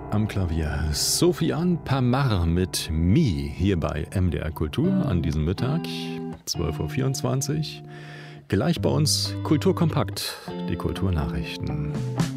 Am Klavier Sofiane Pamar mit Mi hier bei MDR Kultur an diesem Mittag, 12.24 Uhr. Gleich bei uns Kulturkompakt, die Kulturnachrichten.